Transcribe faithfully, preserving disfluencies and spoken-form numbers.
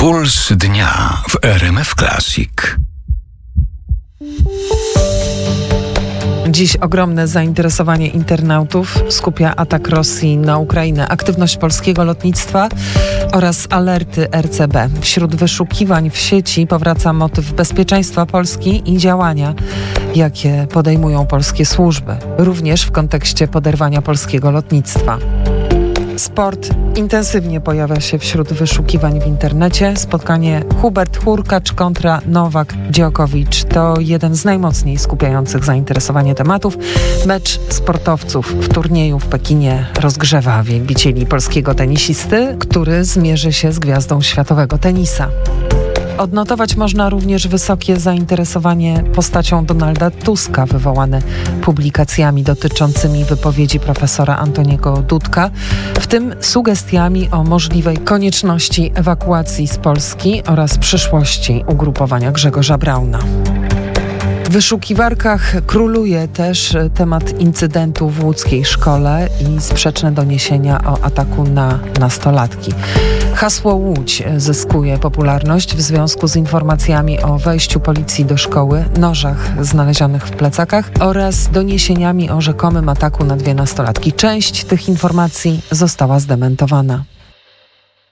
Puls dnia w R M F Classic. Dziś ogromne zainteresowanie internautów skupia atak Rosji na Ukrainę, aktywność polskiego lotnictwa oraz alerty R C B. Wśród wyszukiwań w sieci powraca motyw bezpieczeństwa Polski i działania, jakie podejmują polskie służby, również w kontekście poderwania polskiego lotnictwa. Sport intensywnie pojawia się wśród wyszukiwań w internecie. Spotkanie Hubert Hurkacz kontra Nowak Djokovic to jeden z najmocniej skupiających zainteresowanie tematów. Mecz sportowców w turnieju w Pekinie rozgrzewa wielbicieli polskiego tenisisty, który zmierzy się z gwiazdą światowego tenisa. Odnotować można również wysokie zainteresowanie postacią Donalda Tuska wywołane publikacjami dotyczącymi wypowiedzi profesora Antoniego Dudka, w tym sugestiami o możliwej konieczności ewakuacji z Polski oraz przyszłości ugrupowania Grzegorza Brauna. W wyszukiwarkach króluje też temat incydentu w łódzkiej szkole i sprzeczne doniesienia o ataku na nastolatki. Hasło Łódź zyskuje popularność w związku z informacjami o wejściu policji do szkoły, nożach znalezionych w plecakach oraz doniesieniami o rzekomym ataku na dwie nastolatki. Część tych informacji została zdementowana.